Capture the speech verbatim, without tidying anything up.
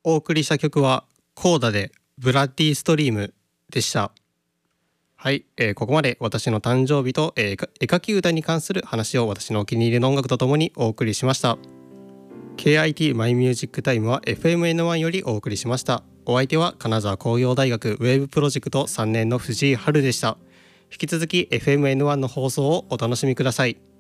お送りした曲はコーダでブラッディストリームでした。はい、えーここまで私の誕生日と、えー絵描き歌に関する話を私のお気に入りの音楽とともにお送りしました。 ケーアイティー マイミュージックタイムは エフエムエヌワン よりお送りしました。お相手は金沢工業大学ウェブプロジェクトさんねんの藤井春でした。引き続き エフエムエヌワン の放送をお楽しみください。